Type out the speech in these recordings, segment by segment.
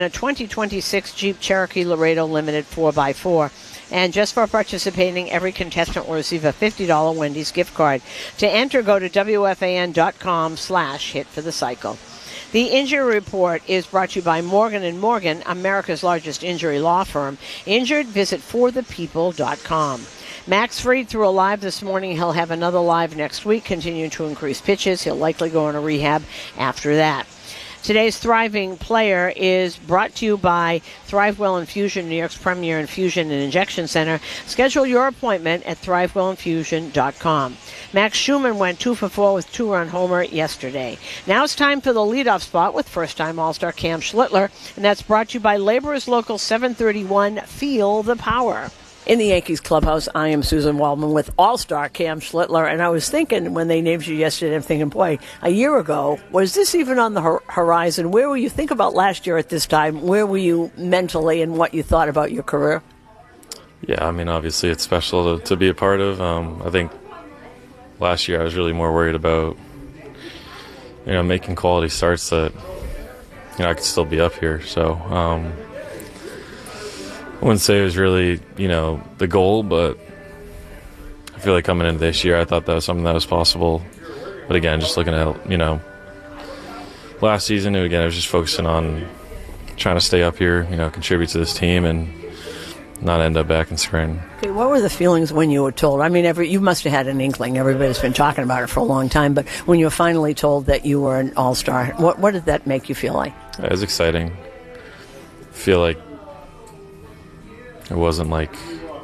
a 2026 Jeep Cherokee Laredo Limited 4x4. And just for participating, every contestant will receive a $50 Wendy's gift card. To enter, go to WFAN.com/hit for the cycle. The Injury Report is brought to you by Morgan & Morgan, America's largest injury law firm. Injured? Visit forthepeople.com. Max Fried threw a live this morning. He'll have another live next week, continuing to increase pitches. He'll likely go into rehab after that. Today's Thriving Player is brought to you by ThriveWell Infusion, New York's premier infusion and injection center. Schedule your appointment at thrivewellinfusion.com. Max Schumann went 2 for 4 with 2-run homer yesterday. Now it's time for the leadoff spot with first-time All-Star Cam Schlittler, and that's brought to you by Laborers Local 731. Feel the power. In the Yankees clubhouse, I am Susan Waldman with All-Star Cam Schlittler, and I was thinking when they named you yesterday, I'm thinking, boy, a year ago, was this even on the horizon? Where were you? Think about last year at this time. Where were you mentally and what you thought about your career? Yeah, I mean, obviously it's special to be a part of. I think last year I was really more worried about, making quality starts that, I could still be up here. So, I wouldn't say it was really, the goal, but I feel like coming into this year, I thought that was something that was possible. But again, just looking at, last season, again, I was just focusing on trying to stay up here, contribute to this team and not end up back in Scranton. Okay, what were the feelings when you were told? I mean, you must have had an inkling. Everybody's been talking about it for a long time. But when you were finally told that you were an all-star, what did that make you feel like? It was exciting. I feel like it wasn't like,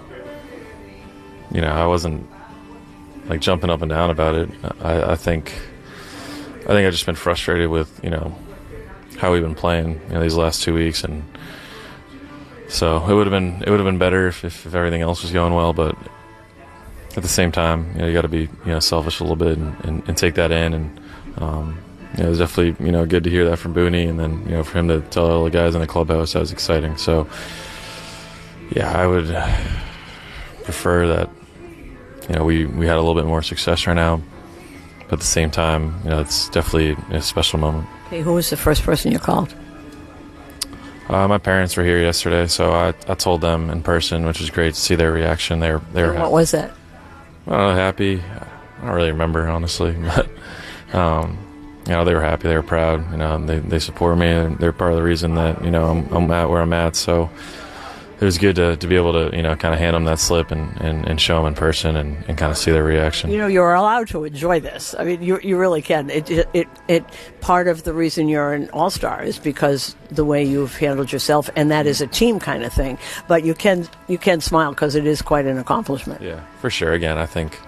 I wasn't like jumping up and down about it. I think I've just been frustrated with, how we've been playing, these last 2 weeks, and so it would have been better if everything else was going well. But at the same time, you got to be selfish a little bit and take that in. And it was definitely good to hear that from Booney, and then for him to tell all the guys in the clubhouse, that was exciting. So. Yeah, I would prefer that, we had a little bit more success right now. But at the same time, it's definitely a special moment. Okay, who was the first person you called? My parents were here yesterday, so I told them in person, which was great to see their reaction. They were happy. What was that? I don't know, happy. I don't really remember, honestly. But, they were happy. They were proud. They support me. And they're part of the reason that, I'm at where I'm at. So it was good to be able to, kind of hand them that slip and show them in person and kind of see their reaction. You're allowed to enjoy this. I mean, you really can. It part of the reason you're an all-star is because the way you've handled yourself, and that is a team kind of thing. But you can smile because it is quite an accomplishment. Yeah, for sure. Again, I think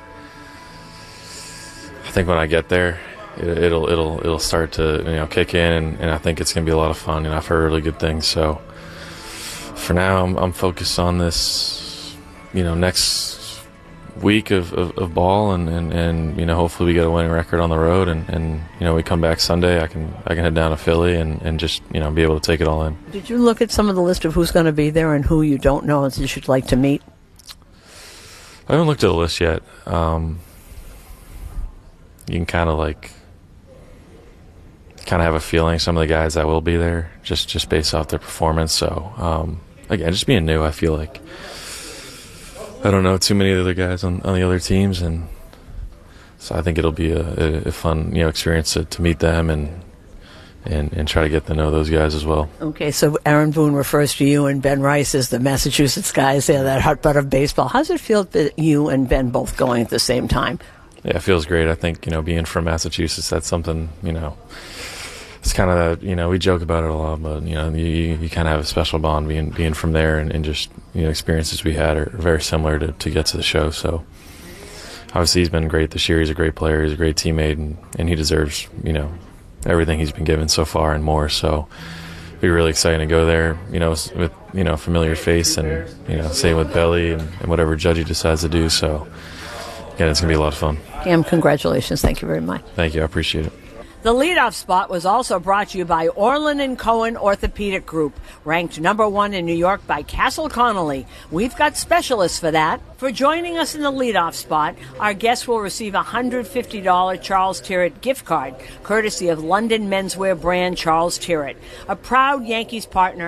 when I get there, it'll start to kick in, and I think it's going to be a lot of fun. I've heard really good things, so. For now, I'm focused on this, next week of ball, and hopefully we get a winning record on the road, and we come back Sunday. I can head down to Philly and just be able to take it all in. Did you look at some of the list of who's going to be there and who you don't know and you should like to meet? I haven't looked at the list yet. You can kind of have a feeling some of the guys that will be there just based off their performance. So. Again, just being new, I feel like I don't know too many of the other guys on the other teams, and so I think it'll be a fun experience to meet them and try to get to know those guys as well. Okay, so Aaron Boone refers to you and Ben Rice as the Massachusetts guys. They're that hotbed of baseball. How does it feel that you and Ben both going at the same time? Yeah, it feels great. I think being from Massachusetts, that's something it's kind of we joke about it a lot, but you kind of have a special bond being from there, and just experiences we had are very similar to get to the show. So obviously he's been great this year. He's a great player. He's a great teammate, and he deserves everything he's been given so far and more. So it'd be really exciting to go there, with a familiar face, and same with Belly and whatever Judgy decides to do. So again, it's gonna be a lot of fun. Cam, congratulations. Thank you very much. Thank you. I appreciate it. The leadoff spot was also brought to you by Orlin & Cohen Orthopedic Group, ranked #1 in New York by Castle Connolly. We've got specialists for that. For joining us in the leadoff spot, our guests will receive a $150 Charles Tyrrett gift card, courtesy of London menswear brand Charles Tyrrett, a proud Yankees partner